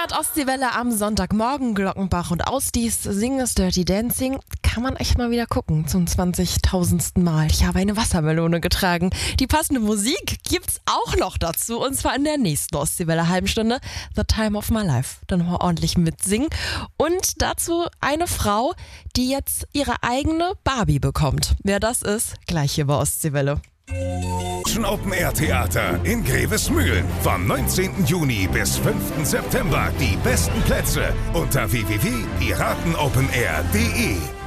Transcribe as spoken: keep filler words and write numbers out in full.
hört Ostseewelle am Sonntagmorgen. Glockenbach und Ausdies singen das Dirty Dancing. Kann man echt mal wieder gucken zum zwanzigtausendsten Mal. Ich habe eine Wassermelone getragen. Die passende Musik gibt's auch noch dazu, und zwar in der nächsten Ostseewelle halben Stunde. The Time of My Life. Dann mal ordentlich mitsingen. Und dazu eine Frau, die jetzt ihre eigene Barbie bekommt. Wer das ist, gleich hier bei Ostseewelle. Open Air Theater in Grevesmühlen. Vom neunzehnten Juni bis fünften September. Die besten Plätze unter w w w punkt piratenopenair punkt de.